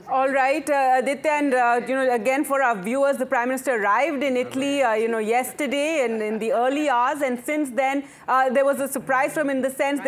All right, Aditya, and again for our viewers, the Prime Minister arrived in Italy, yesterday and in the early hours, and since then there was a surprise from him in the sense